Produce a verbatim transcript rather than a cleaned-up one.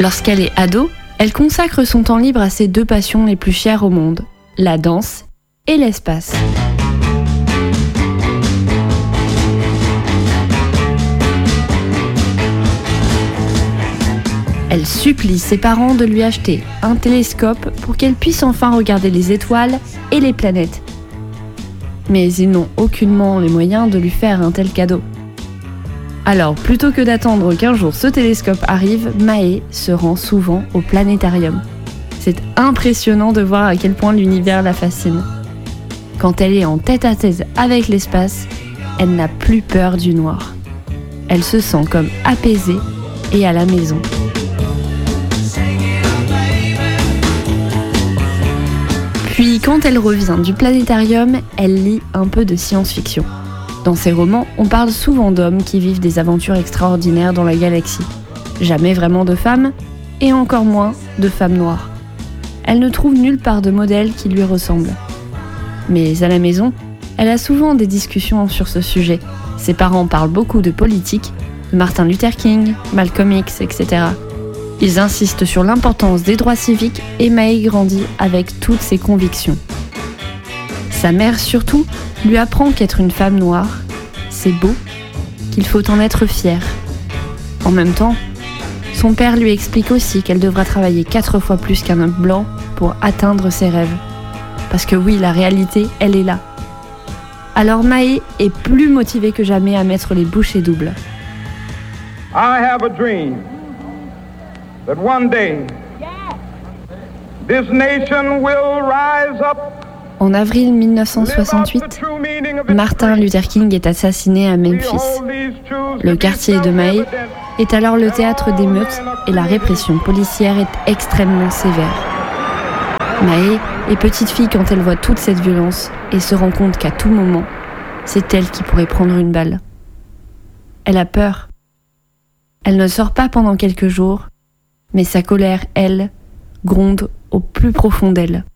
Lorsqu'elle est ado, elle consacre son temps libre à ses deux passions les plus chères au monde, la danse et l'espace. Elle supplie ses parents de lui acheter un télescope pour qu'elle puisse enfin regarder les étoiles et les planètes. Mais ils n'ont aucunement les moyens de lui faire un tel cadeau. Alors, plutôt que d'attendre qu'un jour ce télescope arrive, Mahé se rend souvent au planétarium. C'est impressionnant de voir à quel point l'univers la fascine. Quand elle est en tête-à-tête avec l'espace, elle n'a plus peur du noir. Elle se sent comme apaisée et à la maison. Puis, quand elle revient du planétarium, elle lit un peu de science-fiction. Dans ses romans, on parle souvent d'hommes qui vivent des aventures extraordinaires dans la galaxie. Jamais vraiment de femmes, et encore moins de femmes noires. Elle ne trouve nulle part de modèle qui lui ressemble. Mais à la maison, elle a souvent des discussions sur ce sujet. Ses parents parlent beaucoup de politique, de Martin Luther King, Malcolm X, et cetera. Ils insistent sur l'importance des droits civiques et Mahé grandit avec toutes ses convictions. Sa mère, surtout, lui apprend qu'être une femme noire, c'est beau, qu'il faut en être fière. En même temps, son père lui explique aussi qu'elle devra travailler quatre fois plus qu'un homme blanc pour atteindre ses rêves. Parce que oui, la réalité, elle est là. Alors Mahé est plus motivée que jamais à mettre les bouchées doubles. I have a dream that one day this nation will rise up. En avril mille neuf cent soixante-huit, Martin Luther King est assassiné à Memphis. Le quartier de Mahé est alors le théâtre d'émeutes et la répression policière est extrêmement sévère. Mahé est petite fille quand elle voit toute cette violence et se rend compte qu'à tout moment, c'est elle qui pourrait prendre une balle. Elle a peur. Elle ne sort pas pendant quelques jours, mais sa colère, elle, gronde au plus profond d'elle.